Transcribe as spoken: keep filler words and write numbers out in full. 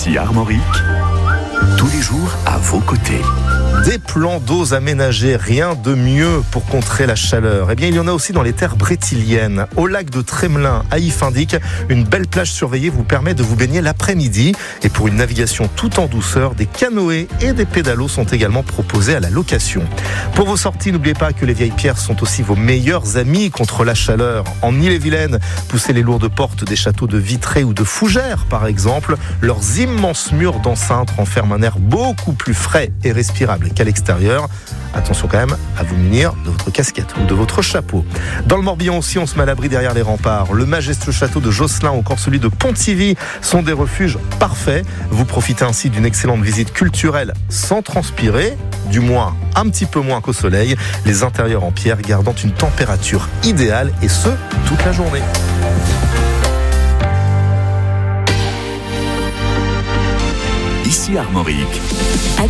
Ici Armorique, tous les jours à vos côtés. Des plans d'eau aménagés, rien de mieux pour contrer la chaleur. Eh bien, il y en a aussi dans les terres brétiliennes. Au lac de Tremelin, à Ifindic, une belle plage surveillée vous permet de vous baigner l'après-midi. Et pour une navigation tout en douceur, des canoës et des pédalos sont également proposés à la location. Pour vos sorties, n'oubliez pas que les vieilles pierres sont aussi vos meilleurs amis contre la chaleur. En Ille-et-Vilaine, poussez les lourdes portes des châteaux de Vitré ou de Fougères, par exemple. Leurs immenses murs d'enceinte renferment un air beaucoup plus frais et respirable qu'à l'extérieur. Attention quand même à vous munir de votre casquette ou de votre chapeau. Dans le Morbihan aussi, on se met à l'abri derrière les remparts. Le majestueux château de Josselin ou encore celui de Pontivy sont des refuges parfaits. Vous profitez ainsi d'une excellente visite culturelle sans transpirer, du moins un petit peu moins qu'au soleil. Les intérieurs en pierre gardant une température idéale et ce, toute la journée. Ici Armorique.